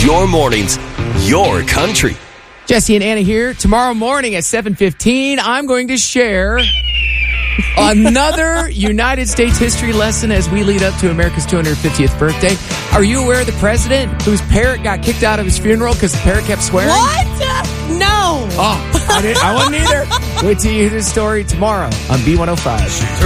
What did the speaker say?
Your mornings, your country. Jesse and Anna here. Tomorrow morning at 7:15, I'm going to share another United States history lesson as we lead up to America's 250th birthday. Are you aware of the president whose parrot got kicked out of his funeral because the parrot kept swearing? What? No. Oh, I wasn't either. Wait till you hear this story tomorrow on B105.